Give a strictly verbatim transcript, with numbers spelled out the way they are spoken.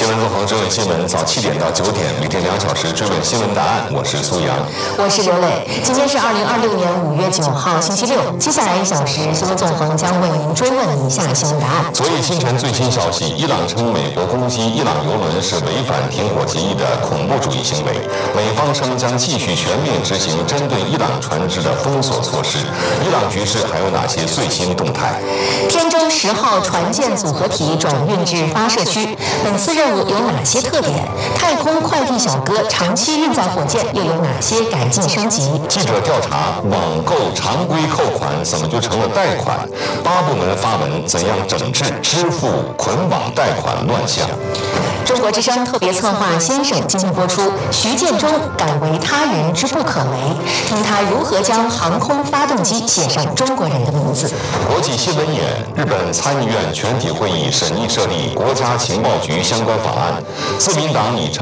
新闻纵横追问新闻，早七点到九点，每天两小时追问新闻答案。我是苏阳， 我是刘磊。今天是二零二六年五月九号，星期六。接下来一小时，新闻纵横将为您追问以下新闻答案。 昨夜清晨最新消息，伊朗称美国攻击伊朗油轮是违反停火协议的恐怖主义行为，美方称将继续全面执行针对伊朗船只的封锁措施。伊朗局势还有哪些最新动态？ 天舟十号船舰组合体转运至发射区，本次任务有哪些特点？太空快递小哥长期运载火箭又有哪些改进升级？ 记者调查，网购常规扣款怎么就成了贷款？八部门发文怎样整治支付捆绑贷款乱象？ 中国之声特别策划《先生》今天播出，徐建中敢为他人之不可为，听他如何将航空发动机写上中国人的名字。 国际新闻眼，日本参议院全体会议审议设立国家情报局相关法案，自民党拟